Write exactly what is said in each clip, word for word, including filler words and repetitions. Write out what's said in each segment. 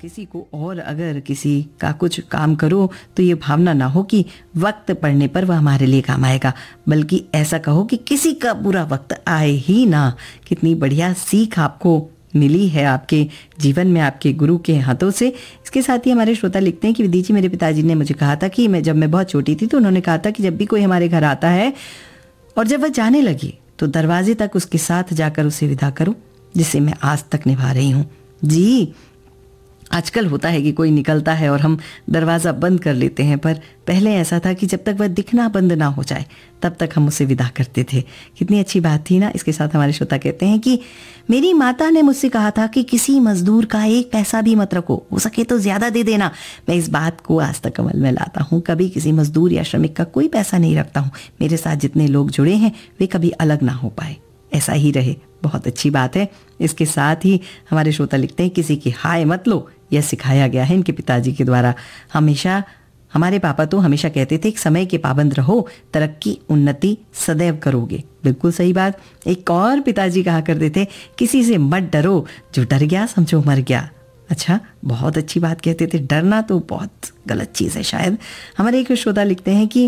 किसी को और अगर किसी का कुछ काम करो तो ये भावना ना हो कि वक्त पड़ने पर वह हमारे लिए काम आएगा, बल्कि ऐसा कहो कि किसी का बुरा वक्त आए ही ना। कितनी बढ़िया सीख आपको मिली है आपके जीवन में आपके गुरु के हाथों से। इसके साथ ही हमारे श्रोता लिखते हैं कि विधि जी, मेरे पिताजी ने मुझे कहा था कि मैं जब मैं बहुत छोटी थी तो उन्होंने कहा था कि जब भी कोई हमारे घर आता है और जब वह जाने लगे तो दरवाजे तक उसके साथ जाकर उसे विदा करो, जिसे मैं आज तक निभा रही हूँ। जी, आजकल होता है कि कोई निकलता है और हम दरवाज़ा बंद कर लेते हैं, पर पहले ऐसा था कि जब तक वह दिखना बंद ना हो जाए तब तक हम उसे विदा करते थे। कितनी अच्छी बात थी ना। इसके साथ हमारे श्रोता कहते हैं कि मेरी माता ने मुझसे कहा था कि किसी मजदूर का एक पैसा भी मत रखो, हो सके तो ज़्यादा दे देना। मैं इस बात को आज तक अमल में लाता हूँ, कभी किसी मजदूर या श्रमिक का कोई पैसा नहीं रखता हूँ। मेरे साथ जितने लोग जुड़े हैं वे कभी अलग ना हो पाए, ऐसा ही रहे। बहुत अच्छी बात है। इसके साथ ही हमारे श्रोता लिखते हैं किसी की हाय मत लो, यह सिखाया गया है इनके पिताजी के द्वारा। हमेशा हमारे पापा तो हमेशा कहते थे कि समय के पाबंद रहो, तरक्की उन्नति सदैव करोगे। बिल्कुल सही बात। एक और पिताजी कहा करते थे किसी से मत डरो, जो डर गया समझो मर गया। अच्छा, बहुत अच्छी बात कहते थे। डरना तो बहुत गलत चीज़ है शायद। हमारे एक श्रोता लिखते हैं कि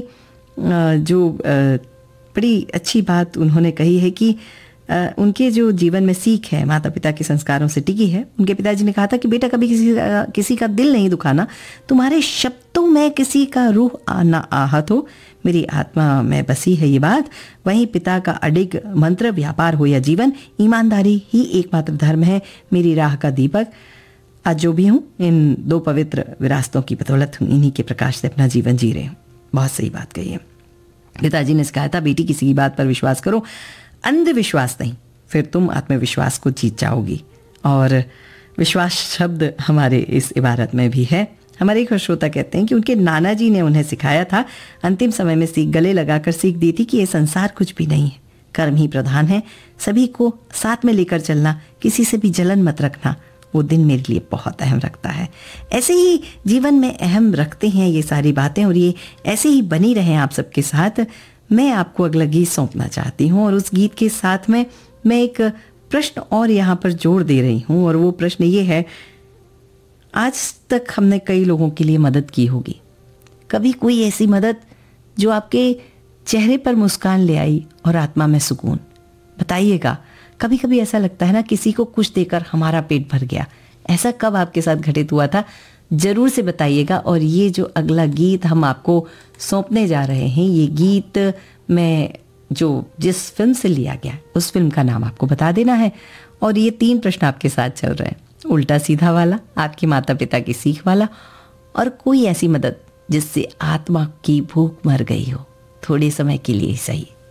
जो बड़ी अच्छी बात उन्होंने कही है कि Uh, उनके जो जीवन में सीख है माता पिता के संस्कारों से टिकी है। उनके पिताजी ने कहा था कि बेटा कभी किसी uh, किसी का दिल नहीं दुखाना, तुम्हारे शब्दों में किसी का रूह आना आहत हो, मेरी आत्मा में बसी है ये बात। वहीं पिता का अडिग मंत्र, व्यापार हो या जीवन, ईमानदारी ही एकमात्र धर्म है, मेरी राह का दीपक। आज जो भी हूँ इन दो पवित्र विरासतों की बदौलत हूँ, इन्हीं के प्रकाश से अपना जीवन जी रहे हूँ। बहुत सही बात कही है। पिताजी ने कहा था बेटी किसी की बात पर विश्वास करो, अंधविश्वास नहीं, फिर तुम आत्मविश्वास को जीत जाओगी। और विश्वास शब्द हमारे इस इबारत में भी है। हमारे एक श्रोता कहते हैं कि उनके नाना जी ने उन्हें सिखाया था, अंतिम समय में सीख गले लगाकर सीख दी थी कि ये संसार कुछ भी नहीं है, कर्म ही प्रधान है, सभी को साथ में लेकर चलना, किसी से भी जलन मत रखना। वो दिन मेरे लिए बहुत अहम रखता है। ऐसे ही जीवन में अहम रखते हैं ये सारी बातें, और ये ऐसे ही बनी रहें आप सबके साथ। मैं आपको अगला गीत सौंपना चाहती हूँ, और उस गीत के साथ में मैं एक प्रश्न और यहाँ पर जोड़ दे रही हूँ, और वो प्रश्न ये है, आज तक हमने कई लोगों के लिए मदद की होगी, कभी कोई ऐसी मदद जो आपके चेहरे पर मुस्कान ले आई और आत्मा में सुकून? बताइएगा। कभी कभी ऐसा लगता है ना, किसी को कुछ देकर हमारा पेट भर गया। ऐसा कब आपके साथ घटित हुआ था? जरूर से बताइएगा। और ये जो अगला गीत हम आपको सौंपने जा रहे हैं, ये गीत मैं जो जिस फिल्म से लिया गया उस फिल्म का नाम आपको बता देना है। और ये तीन प्रश्न आपके साथ चल रहे हैं, उल्टा सीधा वाला, आपके माता पिता की सीख वाला, और कोई ऐसी मदद जिससे आत्मा की भूख मर गई हो, थोड़े समय के लिए ही सही।